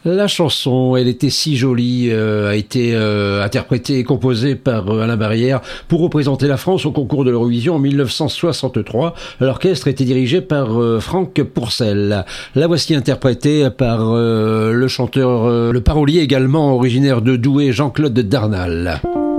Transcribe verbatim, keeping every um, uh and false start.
La chanson, elle était si jolie, euh, a été euh, interprétée et composée par euh, Alain Barrière pour représenter la France au concours de l'Eurovision en mille neuf cent soixante-trois. L'orchestre était dirigé par euh, Franck Pourcel. La voici interprétée par euh, le chanteur, euh, le parolier également originaire de Douai, Jean-Claude Darnal.